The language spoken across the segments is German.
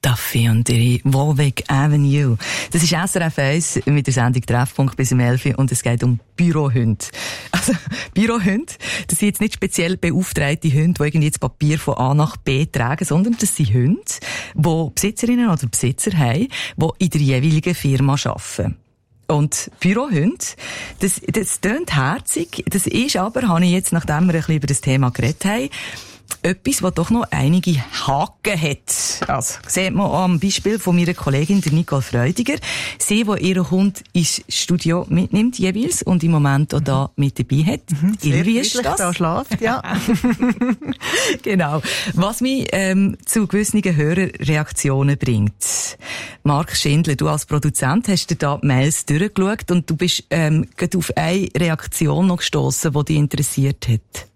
Duffy und ihre Warwick Avenue. Das ist SRF 1 mit der Sendung Treffpunkt bis 11 Uhr und es geht um Bürohunde. Also, Bürohunde, das sind jetzt nicht speziell beauftragte Hunde, die irgendwie das Papier von A nach B tragen, sondern das sind Hunde, die Besitzerinnen oder Besitzer haben, die in der jeweiligen Firma arbeiten. Und Bürohunde, das tönt herzig, das ist aber, habe ich jetzt, nachdem wir ein bisschen über das Thema geredet haben, etwas, was doch noch einige Haken hat. Also, sieht man am Beispiel von meiner Kollegin, der Nicole Freudiger. Sie, die ihren Hund ins Studio mitnimmt, jeweils, und im Moment auch da mit dabei hat. Wie ist das? Da schläft, ja. Genau. Was mich zu gewissen Hörerreaktionen bringt. Marc Schindler, du als Produzent hast dir da Mails durchgeschaut und du bist gerade auf eine Reaktion noch gestossen, die dich interessiert hat.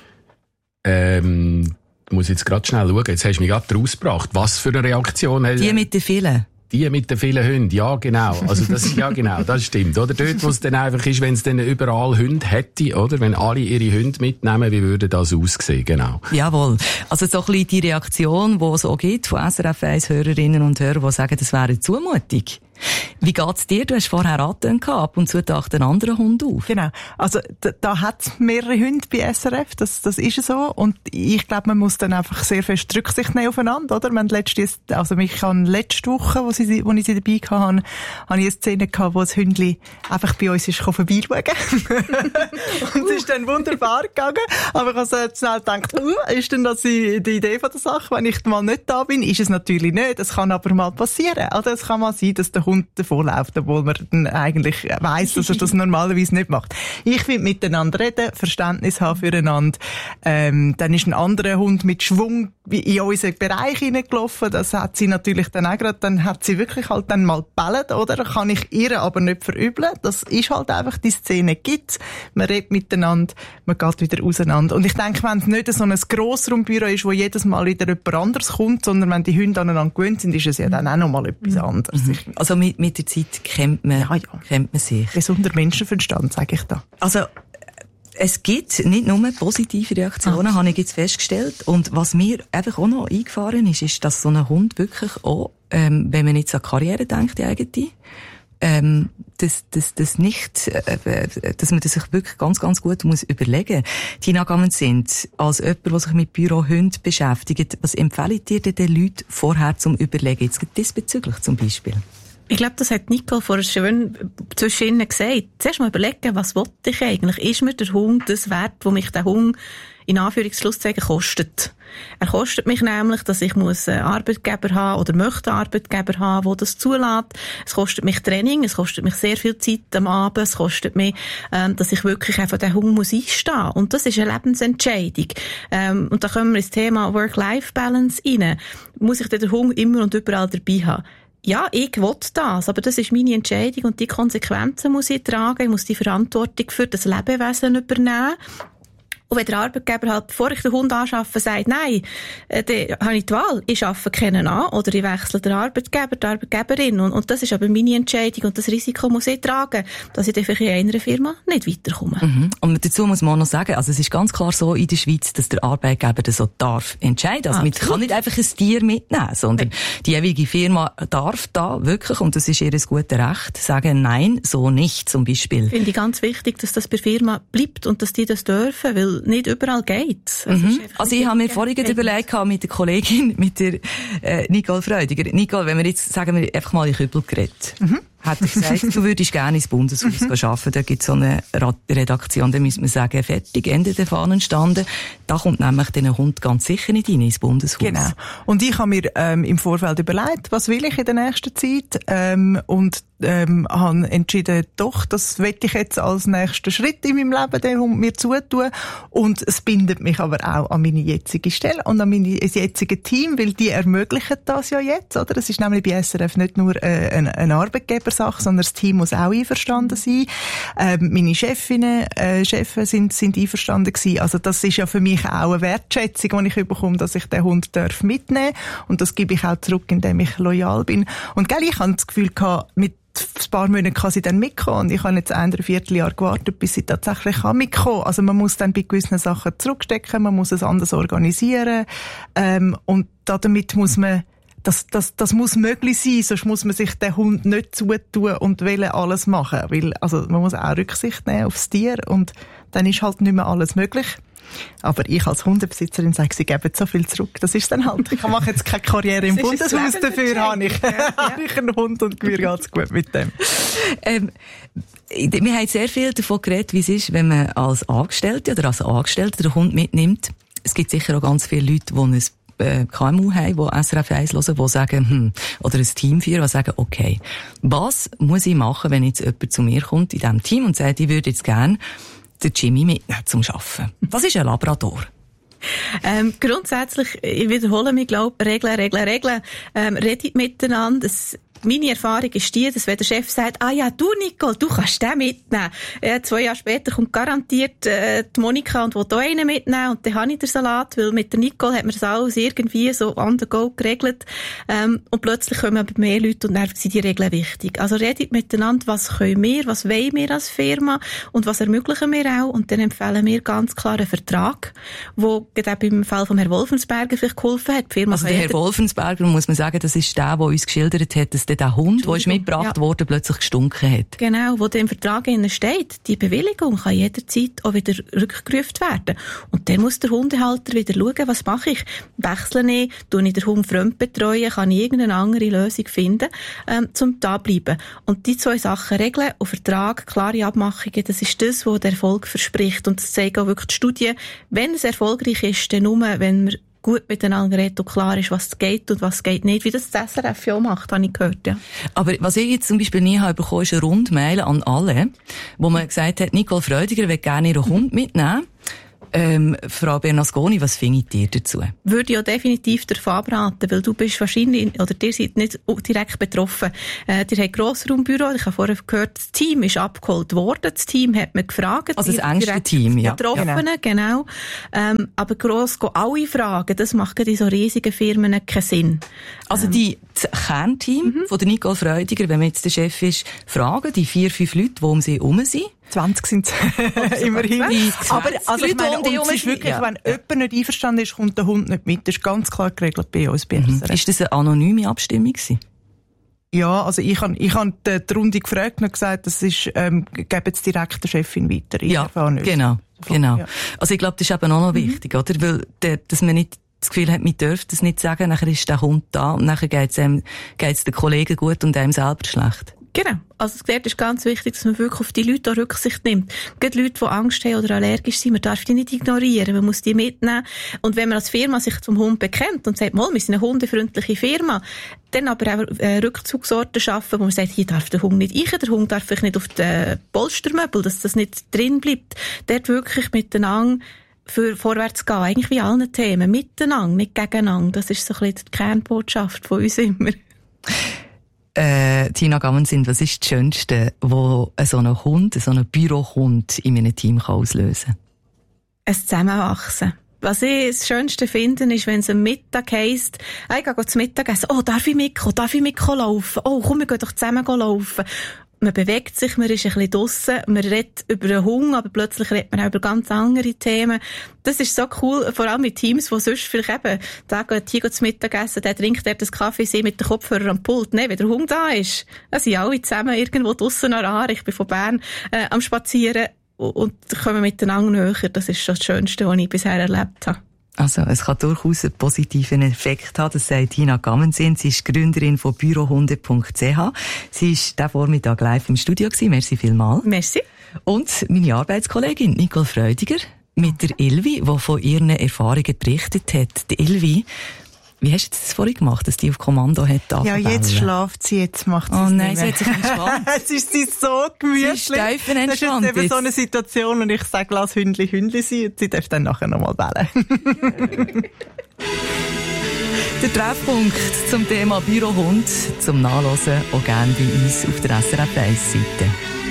Muss jetzt gerade schnell schauen. Jetzt hast du mich gerade rausgebracht. Was für eine Reaktion? Die mit den vielen. Die mit den vielen Hunden, ja genau. Also das, ja genau, das stimmt. Oder dort, wo es dann einfach ist, wenn es dann überall Hunde hätte, oder? Wenn alle ihre Hunde mitnehmen, wie würde das aussehen? Genau. Jawohl. Also so ein bisschen die Reaktion, die es auch gibt von SRF 1 Hörerinnen und Hörern, die sagen, das wäre eine Zumutung. Wie geht's dir? Du hast vorher angetönt, ab und zu taucht ein anderer Hund auf. Genau. Also, da hat's mehrere Hunde bei SRF. Das ist so. Und ich glaube, man muss dann einfach sehr fest Rücksicht nehmen aufeinander, oder? Wir haben letzte Woche, wo ich sie dabei hatte, habe ich eine Szene gehabt, wo das Hündli einfach bei uns ist vorbeischauen. Und es ist dann wunderbar gegangen. Aber ich habe so schnell gedacht, ist denn das die Idee von der Sache? Wenn ich mal nicht da bin, ist es natürlich nicht. Es kann aber mal passieren. Also, es kann mal sein, dass der Hund davonläuft, obwohl man dann eigentlich weiss, dass er das normalerweise nicht macht. Ich finde, miteinander reden, Verständnis haben füreinander. Dann ist ein anderer Hund mit Schwung in unseren Bereich hineingelaufen. Das hat sie natürlich dann auch gerade, dann hat sie wirklich halt dann mal gebellt, oder? Kann ich ihr aber nicht verübeln. Das ist halt einfach, die Szene gibt's. Man redet miteinander, man geht wieder auseinander. Und ich denke, wenn es nicht so ein Grossraumbüro ist, wo jedes Mal wieder jemand anderes kommt, sondern wenn die Hunde aneinander gewöhnt sind, ist es ja dann auch noch mal etwas anderes. Also mit der Zeit kennt man sich. Gesunder Menschenverstand, sage ich da. Also, es gibt nicht nur positive Reaktionen, habe ich jetzt festgestellt. Und was mir einfach auch noch eingefahren ist, dass so ein Hund wirklich auch, wenn man jetzt an Karriere denkt, die eigene, dass man das sich wirklich ganz, ganz gut muss überlegen. Tina Gammen-Sind, als jemand, der sich mit Bürohunden beschäftigt, was empfehlt ihr den Leuten vorher zum Überlegen? Jetzt diesbezüglich zum Beispiel. Ich glaube, das hat Nicole vorher schön zwischen ihnen gesagt. Zuerst mal überlegen, was will ich eigentlich? Ist mir der Hund das wert, wo mich der Hund in Anführungsschlusszeichen kostet? Er kostet mich nämlich, dass ich einen Arbeitgeber haben oder möchte einen Arbeitgeber haben, der das zulässt. Es kostet mich Training, es kostet mich sehr viel Zeit am Abend, es kostet mich, dass ich wirklich einfach den Hund muss einstehen. Und das ist eine Lebensentscheidung. Und da kommen wir ins Thema Work-Life-Balance rein. Muss ich den Hund immer und überall dabei haben? Ja, ich will das, aber das ist meine Entscheidung und die Konsequenzen muss ich tragen. Ich muss die Verantwortung für das Lebewesen übernehmen. Und wenn der Arbeitgeber halt, bevor ich den Hund anschaffe, sagt, nein, dann habe ich die Wahl. Ich schaffe keinen an oder ich wechsle den Arbeitgeber, die Arbeitgeberin. Und das ist aber meine Entscheidung und das Risiko muss ich tragen, dass ich dann vielleicht in einer Firma nicht weiterkomme. Mhm. Und dazu muss man auch noch sagen, also es ist ganz klar so in der Schweiz, dass der Arbeitgeber das so darf entscheiden. Also man kann nicht einfach ein Tier mitnehmen, sondern die jeweilige Firma darf da wirklich, und das ist ihr gutes Recht, sagen, nein, so nicht zum Beispiel. Finde ich ganz wichtig, dass das bei der Firma bleibt und dass die das dürfen, weil nicht überall geht's. Also ich habe mir vorhin überlegt mit der Kollegin, mit der Nicole Freudiger. Nicole, wenn wir jetzt, sagen wir, einfach mal in Kübel geredet. Hat er gesagt, du würdest gerne ins Bundeshaus arbeiten. Da gibt es so eine Redaktion, da müssen wir sagen, fertig, Ende der Fahnenstande. Da kommt nämlich der Hund ganz sicher nicht rein ins Bundeshaus. Genau. Und ich habe mir im Vorfeld überlegt, was will ich in der nächsten Zeit? Und habe entschieden, doch, das will ich jetzt als nächsten Schritt in meinem Leben den Hund mir zutun. Und es bindet mich aber auch an meine jetzige Stelle und an mein jetziges Team, weil die ermöglichen das ja jetzt, oder? Es ist nämlich bei SRF nicht nur ein Arbeitgebersache, sondern das Team muss auch einverstanden sein. Meine Chefs sind einverstanden gewesen. Also das ist ja für mich auch eine Wertschätzung, die ich bekomme, dass ich den Hund mitnehmen darf. Und das gebe ich auch zurück, indem ich loyal bin. Und ich habe das Gefühl gehabt, mit ein paar Monaten kann sie dann mitkommen. Und ich habe jetzt 1 Vierteljahr gewartet, bis sie tatsächlich mitkommen kann. Also man muss dann bei gewissen Sachen zurückstecken, man muss es anders organisieren. Und damit muss man das muss möglich sein, sonst muss man sich den Hund nicht zutun und alles machen. Weil, also, man muss auch Rücksicht nehmen aufs Tier und dann ist halt nicht mehr alles möglich. Aber ich als Hundebesitzerin sage, sie geben so viel zurück. Das ist dann halt. Ich mache jetzt keine Karriere im Bundeshaus, dafür habe ich einen Hund und mir geht's gut mit dem. Wir haben sehr viel davon geredet, wie es ist, wenn man als Angestellte oder als Angestellter den Hund mitnimmt. Es gibt sicher auch ganz viele Leute, die ein KMU haben, die SRF 1 hören, die sagen, oder ein Team führen, die sagen, okay, was muss ich machen, wenn jetzt jemand zu mir kommt in diesem Team und sagt, ich würde jetzt gerne den Jimmy mitnehmen zum Arbeiten. Was ist ein Labrador? Grundsätzlich, ich wiederhole mich, glaube Regeln. Redet miteinander. Meine Erfahrung ist die, dass wenn der Chef sagt, du Nicole, du kannst den mitnehmen. 2 Jahre später kommt garantiert die Monika und will da einen mitnehmen und dann habe ich den Salat, weil mit der Nicole hat man das alles irgendwie so on the go geregelt. Und plötzlich kommen aber mehr Leute und dann sind die Regeln wichtig. Also redet miteinander, was können wir, was wollen wir als Firma und was ermöglichen wir auch. Und dann empfehlen wir ganz klar einen Vertrag, wo gerade im Fall von Herrn Wolfensberger vielleicht geholfen hat. Die Firma also der Herr Wolfensberger, muss man sagen, das ist der uns geschildert hat, dass der Hund, der ist mitgebracht worden, plötzlich gestunken hat. Genau, wo im Vertrag steht, die Bewilligung kann jederzeit auch wieder rückgerufen werden. Und dann muss der Hundehalter wieder schauen, was mache ich? Wechsle ich, tue ich den Hund fremd betreuen, kann ich irgendeine andere Lösung finden, zum da bleiben. Und die 2 Sachen, Regeln und Vertrag, klare Abmachungen, das ist das, was der Erfolg verspricht. Und das zeigen auch wirklich die Studien, wenn es erfolgreich ist, dann nur, wenn wir gut miteinander redet und klar ist, was geht und was geht nicht, wie das SRF ja macht, habe ich gehört, ja. Aber was ich jetzt zum Beispiel nie habe bekommen, ist eine Rundmail an alle, wo man gesagt hat, Nicole Freudiger will gerne ihren Hund mitnehmen. Frau Bernasconi, was findet ihr dazu? Würde ja definitiv davon abraten, weil du bist wahrscheinlich, oder ihr seid nicht direkt betroffen. Ihr habt Grossraumbüro, ich habe vorher gehört, das Team ist abgeholt worden, das Team hat man gefragt. Also das engste Team, ja. Betroffenen, genau. Aber gross alle fragen, das macht gerade in so riesigen Firmen keinen Sinn. Also das Kernteam von der Nicole Freudiger, wenn man jetzt der Chef ist, fragen die 4-5 Leute, die um sie herum sind. 20 sind immerhin. Aber also ich meine, und es ist wirklich, wenn jemand nicht einverstanden ist, kommt der Hund nicht mit. Das ist ganz klar geregelt bei uns. Ist das eine anonyme Abstimmung gewesen? Ja, also ich han die Runde gefragt und gesagt, das ist, geben jetzt direkt der Chefin weiter. Ja, genau. Ja. Also ich glaube, das ist eben auch noch wichtig, oder? Weil, dass man nicht das Gefühl hat, man dürfte das nicht sagen, nachher ist der Hund da und nachher geht's den Kollegen gut und einem selber schlecht. Genau. Also dort ist ganz wichtig, dass man wirklich auf die Leute auch Rücksicht nimmt. Gerade Leute, die Angst haben oder allergisch sind, man darf die nicht ignorieren, man muss die mitnehmen. Und wenn man als Firma sich zum Hund bekennt und sagt, wir sind eine hundefreundliche Firma, dann aber auch Rückzugsorte schaffen, wo man sagt, hier darf der Hund nicht rein, der Hund darf vielleicht nicht auf den Polstermöbel, dass das nicht drin bleibt. Dort wirklich miteinander für vorwärts gehen, eigentlich wie allen Themen, miteinander, nicht gegeneinander. Das ist so ein bisschen die Kernbotschaft von uns immer. Tina Gammensin, was ist das Schönste, was so ein Bürohund in einem Team auslösen kann? Ein Zusammenwachsen. Was ich das Schönste finde, ist, wenn es am Mittag heisst, ich gehe zum Mittagessen, darf ich mitkommen laufen? Komm, wir gehen doch zusammen laufen. Man bewegt sich, man ist ein bisschen draussen, man redet über den Hunger, aber plötzlich redet man auch über ganz andere Themen. Das ist so cool, vor allem mit Teams, die sonst vielleicht eben, der geht hier zum Mittagessen, der trinkt dort einen Kaffee, sie mit dem Kopfhörer am Pult. Nein, wenn der Hunger da ist, dann sind alle zusammen irgendwo draussen an der Aare. Ich bin von Bern am Spazieren und kommen miteinander näher. Das ist schon das Schönste, was ich bisher erlebt habe. Also, es kann durchaus einen positiven Effekt haben, das sagt Tina Gammensin. Sie ist Gründerin von bürohunde.ch. Sie ist diesen Vormittag live im Studio gewesen. Merci vielmals. Merci. Und meine Arbeitskollegin Nicole Freudiger mit der Ilvi, die von ihren Erfahrungen berichtet hat. Die Ilvi, wie hast du das vorhin gemacht, dass die auf Kommando hat? Ja, jetzt schlaft sie, jetzt macht sie es nicht mehr. Sie hat sich entspannt. Es ist sie so gemütlich. Sie ist tiefenentspannt. Das ist jetzt eben so eine Situation, und ich sage, lass Hündli sein, und sie darf dann nachher nochmal bellen. Der Treffpunkt zum Thema Bürohund, zum Nachlesen auch gerne bei uns auf der SRF 1 Seite.